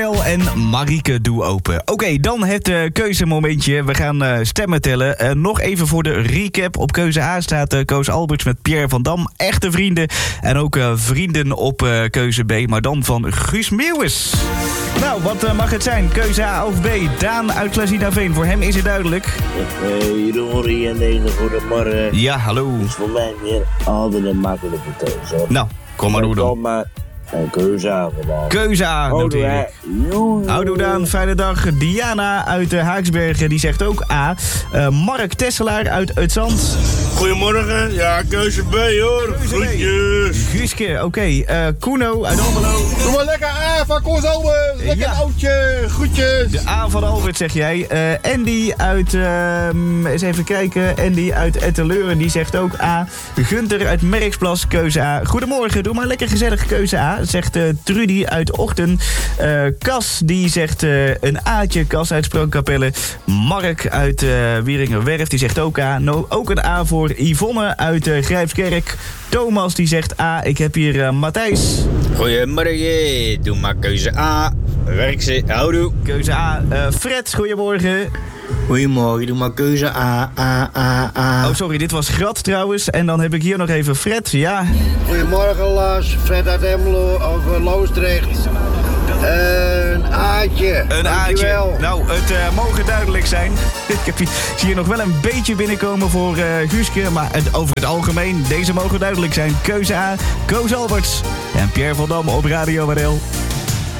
En Marieke, doe open. Oké, dan het keuzemomentje. We gaan stemmen tellen. Nog even voor de recap. Op keuze A staat Koos Alberts met Pierre van Dam. Echte vrienden. En ook vrienden op keuze B. Maar dan van Guus Meeuwis. Nou, wat mag het zijn? Keuze A of B? Daan uit Klazinaveen. Voor hem is het duidelijk. Rory en deze goedemorgen. Ja, hallo. Dus voor mij weer altijd een makkelijke keuze. Nou, kom maar door dan. Kom maar. En keuze A vandaag. Keuze A, noteer ik. Houdoe Daan, fijne dag. Diana uit Haaksbergen, die zegt ook A. Mark Tesselaar uit Uitzand. Goedemorgen, ja, keuze B hoor. Groetjes. Guuske, oké. Kuno uit Almelo. Doe maar lekker A van Koos Albert. Lekker Ja. oudje, groetjes. De A van Albert, zeg jij. Andy uit, eens even kijken. Andy uit Etteleuren, die zegt ook A. Gunther uit Merksplas, keuze A. Goedemorgen, doe maar lekker gezellig keuze A. Zegt Trudy uit Ochten. Cas, die zegt een A'tje. Cas uit Sprangkapelle. Mark uit Wieringerwerf, die zegt ook A. Ook een A voor Yvonne uit Grijpskerk. Thomas, die zegt A. Ik heb hier Matthijs. Goedemorgen, doe maar keuze A. Werk ze, houdoe. Keuze A. Fred, goedemorgen. Goedemorgen, doe maar keuze A. Oh, sorry, dit was Grat trouwens. En dan heb ik hier nog even Fred, ja. Goedemorgen Lars, Fred uit Emmelo of Loosdrecht. Een A'tje. Een Dankjewel. A'tje. Nou, het mogen duidelijk zijn. Ik zie hier nog wel een beetje binnenkomen voor Guuske. Maar over het algemeen, deze mogen duidelijk zijn. Keuze A, Koos Alberts en Pierre van Dam op Radio Marel.